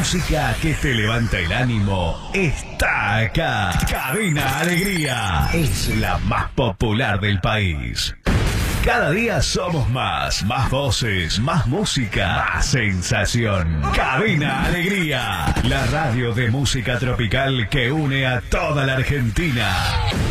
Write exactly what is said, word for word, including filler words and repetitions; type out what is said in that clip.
música que te levanta el ánimo está acá. Cadena Alegría es la más popular del país. Cada día somos más, más voces, más música, más sensación. Cadena Alegría, la radio de música tropical que une a toda la Argentina.